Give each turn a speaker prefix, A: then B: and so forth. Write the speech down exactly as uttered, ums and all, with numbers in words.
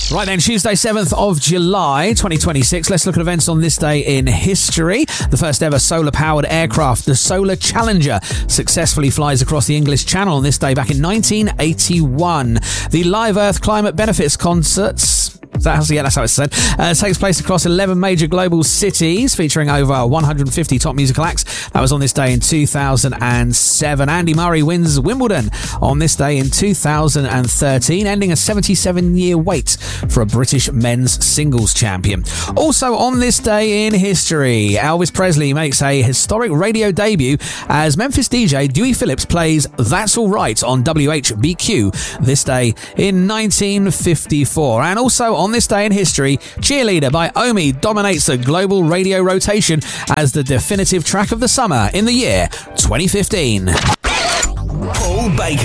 A: Right then, Tuesday, seventh of July, twenty twenty-six. Let's look at events on this day in history. The first ever solar-powered aircraft, the Solar Challenger, successfully flies across the English Channel on this day back in nineteen eighty-one. The Live Earth Climate Benefits Concerts... That's, yeah, that's how it's said. Uh, takes place across eleven major global cities, featuring over one hundred fifty top musical acts. That was on this day in two thousand seven. Andy Murray wins Wimbledon on this day in two thousand thirteen, ending a seventy-seven year wait for a British men's singles champion. Also on this day in history, Elvis Presley makes a historic radio debut as Memphis D J Dewey Phillips plays That's All Right on W H B Q this day in nineteen fifty-four. And also on this day in history, Cheerleader by Omi dominates the global radio rotation as the definitive track of the summer in the year twenty fifteen.
B: Paul Baker.